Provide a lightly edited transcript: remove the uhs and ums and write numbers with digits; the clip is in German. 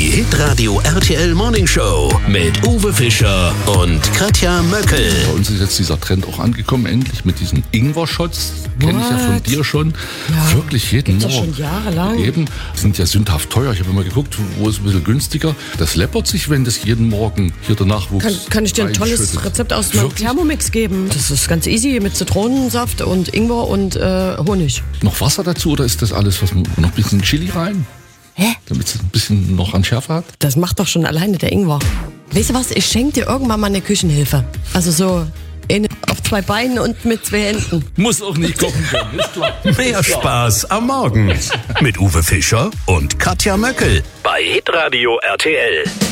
Die Hitradio RTL Morning Show mit Uwe Fischer und Katja Möckel. Bei uns ist jetzt dieser Trend auch angekommen, endlich mit diesen Ingwer-Shots. Kenne ich ja von dir schon. Ja, wirklich jeden gibt's Morgen. Ja schon jahrelang. Eben, sind ja sündhaft teuer. Ich habe immer geguckt, wo ist ein bisschen günstiger. Das läppert sich, wenn das jeden Morgen hier der Nachwuchs Kann ich dir ein tolles reinschüttet. Rezept aus meinem Wirklich? Thermomix geben? Das ist ganz easy mit Zitronensaft und Ingwer und Honig. Noch Wasser dazu oder ist das alles, was man noch ein bisschen Chili rein? Hä? Damit es ein bisschen noch an Schärfe hat? Das macht doch schon alleine der Ingwer. Weißt du was, ich schenke dir irgendwann mal eine Küchenhilfe. Also so eine auf 2 Beinen und mit 2 Händen. Muss auch nicht kochen können, ist klar. Mehr Spaß am Morgen mit Uwe Fischer und Katja Möckel bei Hitradio RTL.